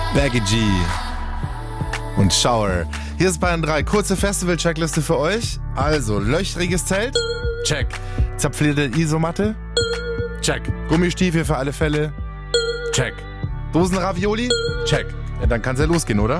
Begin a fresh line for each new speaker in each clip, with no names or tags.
Baggy G und Shower. Hier ist Bayern 3. Kurze Festival-Checkliste für euch. Also, löchriges Zelt? Check. Zapflierte Isomatte? Check. Gummistiefel für alle Fälle? Check. Dosenravioli? Check. Ja, dann kann's ja losgehen, oder?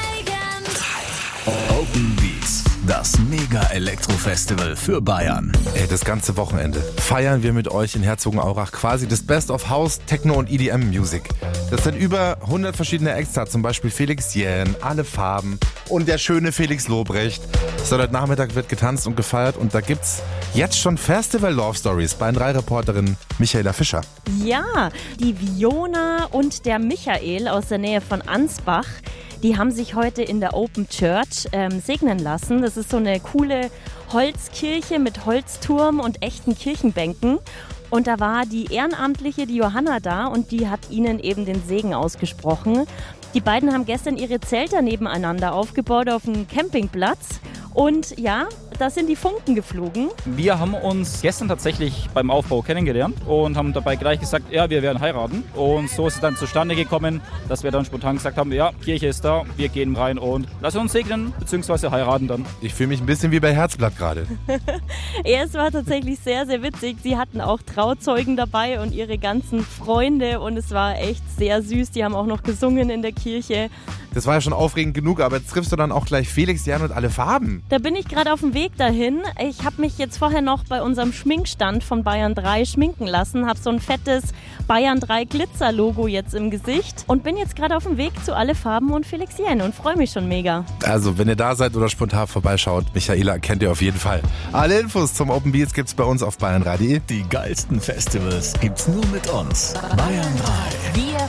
Open Beats, das Mega-Elektro-Festival für Bayern.
Ey, das ganze Wochenende feiern wir mit euch in Herzogenaurach quasi das Best of House, Techno und EDM-Music. Das sind über 100 verschiedene Acts da, zum Beispiel Felix Jähn, Alle Farben und der schöne Felix Lobrecht. So, heute Nachmittag wird getanzt und gefeiert und da gibt's jetzt schon Festival-Love-Stories bei Bayern 3-Reporterin Michaela Fischer.
Ja, die Viona und der Michael aus der Nähe von Ansbach, die haben sich heute in der Open Church segnen lassen. Das ist so eine coole Holzkirche mit Holzturm und echten Kirchenbänken. Und da war die Ehrenamtliche, die Johanna, da und die hat ihnen eben den Segen ausgesprochen. Die beiden haben gestern ihre Zelte nebeneinander aufgebaut auf einem Campingplatz. Und ja, da sind die Funken geflogen.
Wir haben uns gestern tatsächlich beim Aufbau kennengelernt und haben dabei gleich gesagt, ja, wir werden heiraten. Und so ist es dann zustande gekommen, dass wir dann spontan gesagt haben, ja, Kirche ist da, wir gehen rein und lassen uns segnen bzw. heiraten dann.
Ich fühle mich ein bisschen wie bei Herzblatt gerade.
Ja, es war tatsächlich sehr, sehr witzig. Sie hatten auch Trauzeugen dabei und ihre ganzen Freunde und es war echt sehr süß. Die haben auch noch gesungen in der Kirche.
Das war ja schon aufregend genug, aber jetzt triffst du dann auch gleich Felix Jähn und Alle Farben.
Da bin ich gerade auf dem Weg dahin. Ich habe mich jetzt vorher noch bei unserem Schminkstand von Bayern 3 schminken lassen, habe so ein fettes Bayern 3 Glitzer-Logo jetzt im Gesicht und bin jetzt gerade auf dem Weg zu Alle Farben und Felix Jähn und freue mich schon mega.
Also, wenn ihr da seid oder spontan vorbeischaut, Michaela kennt ihr auf jeden Fall. Alle Infos zum Open Beats gibt's bei uns auf bayern3.de.
Die geilsten Festivals gibt's nur mit uns. Bayern 3.
Wir